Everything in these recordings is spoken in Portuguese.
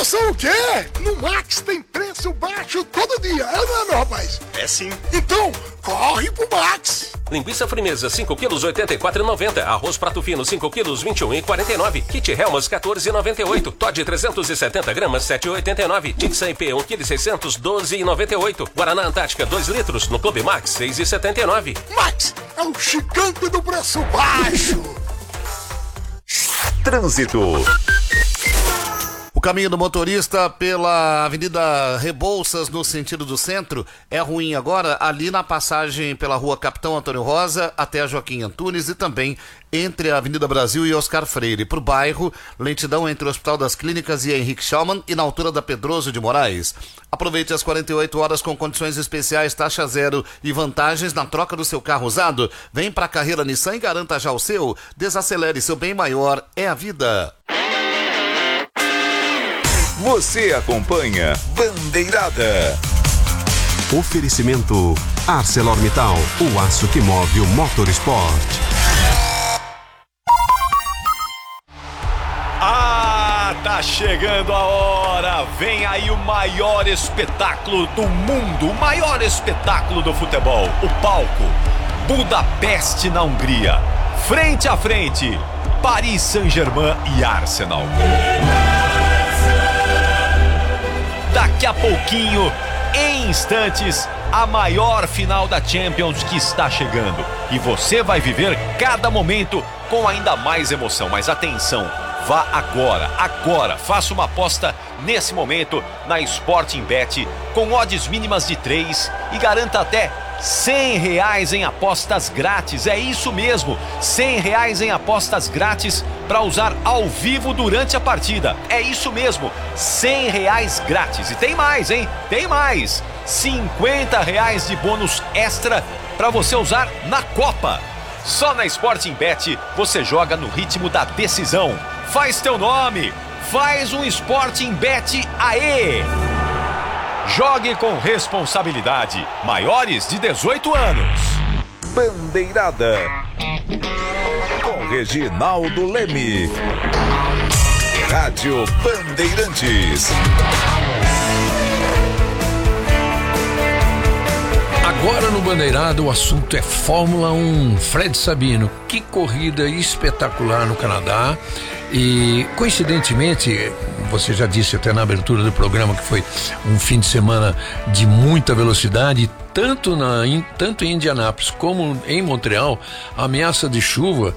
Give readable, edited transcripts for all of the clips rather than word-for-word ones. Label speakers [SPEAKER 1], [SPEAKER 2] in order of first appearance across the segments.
[SPEAKER 1] promoção o quê? No Max tem preço baixo todo dia, não é, meu rapaz?
[SPEAKER 2] É sim.
[SPEAKER 1] Então, corre pro Max.
[SPEAKER 3] Linguiça frimeza, 5 quilos, R$ 84,90. Arroz prato fino, 5 quilos, R$ 21,49. Kit Helmas, R$ 14,98. Todd 370 gramas, R$ 7,89. Titsa IP, 1 kg 600, R$ 12,98. Guaraná Antártica, 2 litros, no Clube Max, R$ 6,79.
[SPEAKER 1] Max é o gigante do preço baixo.
[SPEAKER 4] Trânsito.
[SPEAKER 5] O caminho do motorista pela Avenida Rebouças, no sentido do centro, é ruim agora, ali na passagem pela rua Capitão Antônio Rosa até a Joaquim Antunes e também entre a Avenida Brasil e Oscar Freire. Para o bairro, lentidão entre o Hospital das Clínicas e Henrique Schaumann e na altura da Pedroso de Moraes. Aproveite as 48 horas com condições especiais, taxa zero e vantagens na troca do seu carro usado. Vem para a Carreira Nissan e garanta já o seu. Desacelere, seu bem maior é a vida.
[SPEAKER 4] Você acompanha Bandeirada.
[SPEAKER 6] Oferecimento ArcelorMittal, o aço que move o motorsport.
[SPEAKER 2] Tá chegando a hora. Vem aí o maior espetáculo do mundo, o maior espetáculo do futebol. O palco Budapeste, na Hungria. Frente a frente, Paris Saint-Germain e Arsenal. Daqui a pouquinho, em instantes, a maior final da Champions que está chegando. E você vai viver cada momento com ainda mais emoção. Mas atenção, vá agora, faça uma aposta nesse momento na Sporting Bet com odds mínimas de 3 e garanta até R$100 em apostas grátis. É isso mesmo, R$100 em apostas grátis para usar ao vivo durante a partida. É isso mesmo, R$100 grátis. E tem mais, hein? Tem mais, R$50 de bônus extra para você usar na Copa. Só na Sporting Bet você joga no ritmo da decisão. Faz teu nome, faz um Sporting Bet aê! Jogue com responsabilidade. Maiores de 18 anos.
[SPEAKER 4] Bandeirada. Com Reginaldo Leme. Rádio Bandeirantes.
[SPEAKER 7] Agora no Bandeirada o assunto é Fórmula 1. Fred Sabino, que corrida espetacular no Canadá. E coincidentemente, você já disse até na abertura do programa que foi um fim de semana de muita velocidade, tanto em Indianápolis como em Montreal, a ameaça de chuva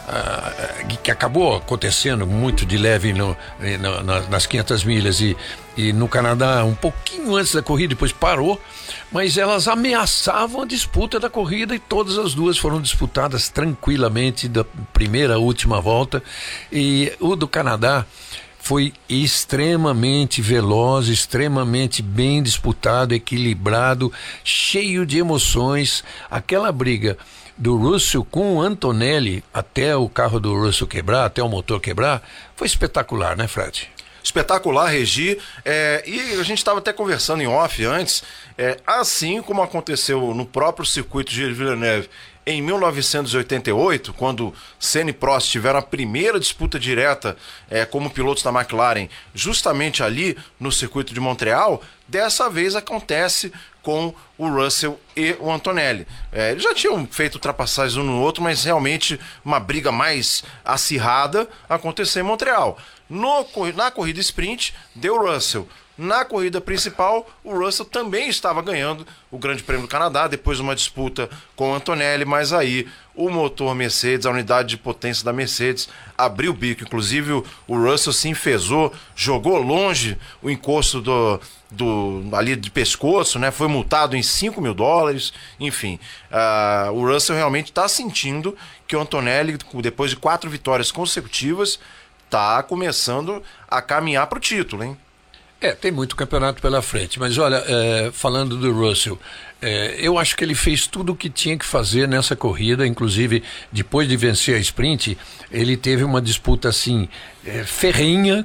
[SPEAKER 7] que acabou acontecendo muito de leve nas 500 milhas e no Canadá um pouquinho antes da corrida, depois parou, mas elas ameaçavam a disputa da corrida e todas as duas foram disputadas tranquilamente da primeira à última volta. E o do Canadá foi extremamente veloz, extremamente bem disputado, equilibrado, cheio de emoções. Aquela briga do Russell com o Antonelli até o carro do Russell quebrar, até o motor quebrar, foi espetacular, né, Fred?
[SPEAKER 8] Espetacular, Regi, e a gente estava até conversando em off antes, assim como aconteceu no próprio circuito de Villeneuve em 1988, quando Senna e Prost tiveram a primeira disputa direta como pilotos da McLaren, justamente ali no circuito de Montreal, dessa vez acontece com o Russell e o Antonelli. Eles já tinham feito ultrapassagens um no outro, mas realmente uma briga mais acirrada aconteceu em Montreal. Na corrida sprint, deu Russell. Na corrida principal, o Russell também estava ganhando o Grande Prêmio do Canadá, depois de uma disputa com o Antonelli, mas aí o motor Mercedes, a unidade de potência da Mercedes, abriu o bico. Inclusive o Russell se enfesou, jogou longe o encosto ali de pescoço, né? Foi multado em $5 mil, enfim. O Russell realmente está sentindo que o Antonelli, depois de 4 vitórias consecutivas, está começando a caminhar para o título, hein?
[SPEAKER 7] Tem muito campeonato pela frente, mas olha, falando do Russell, eu acho que ele fez tudo o que tinha que fazer nessa corrida, inclusive depois de vencer a sprint, ele teve uma disputa assim, ferrenha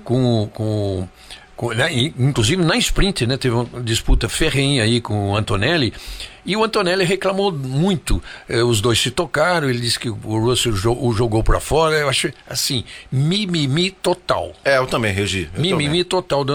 [SPEAKER 7] inclusive na sprint, né, teve uma disputa ferrenha aí com o Antonelli, e o Antonelli reclamou muito, os dois se tocaram, ele disse que o Russell o jogou para fora. Eu acho assim, mimimi total.
[SPEAKER 8] Eu também, Regi.
[SPEAKER 7] Mimimi total do